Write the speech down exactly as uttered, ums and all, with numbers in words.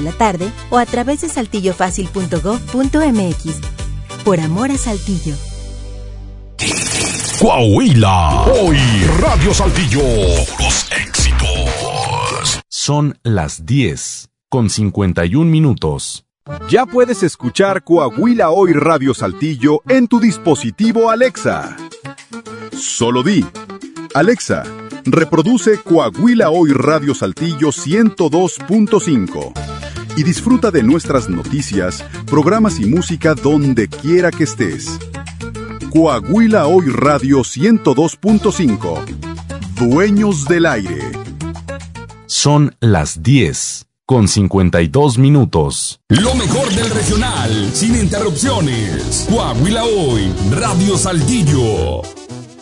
la tarde o a través de saltillo fácil punto gob punto mx. Por amor a Saltillo. Coahuila, hoy Radio Saltillo, los éxitos. Son las diez con cincuenta y un minutos. Ya puedes escuchar Coahuila Hoy Radio Saltillo en tu dispositivo Alexa. Solo di, Alexa, reproduce Coahuila Hoy Radio Saltillo ciento dos punto cinco y disfruta de nuestras noticias, programas y música donde quiera que estés. Coahuila Hoy Radio ciento dos punto cinco. Dueños del aire. Son las diez con cincuenta y dos minutos. Lo mejor del regional, sin interrupciones. Coahuila Hoy, Radio Saltillo.